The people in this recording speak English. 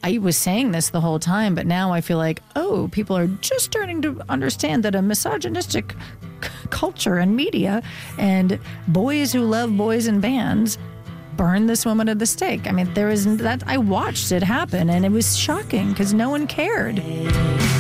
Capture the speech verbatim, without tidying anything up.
I was saying this the whole time, but now I feel like, oh, people are just starting to understand that a misogynistic c- culture and media and boys who love boys in bands burn this woman at the stake. I mean, there is that. I watched it happen, and it was shocking because no one cared.